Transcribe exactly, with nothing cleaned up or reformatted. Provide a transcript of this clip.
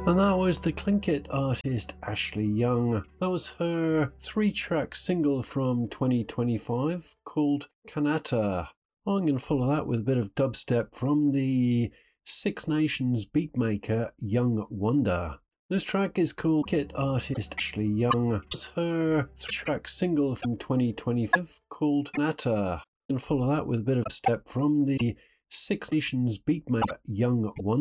And that was the Tlingit artist Ashley Young. That was her three-track single from twenty twenty-five called Kanata. I'm going to follow that with a bit of dubstep from the Six Nations beatmaker Young Wonder. This track is called Tlingit artist Ashley Young. That was her three-track single from twenty twenty-five called Kanata. I'm going to follow that with a bit of dubstep from the Six Nations beatmaker Young Wonder.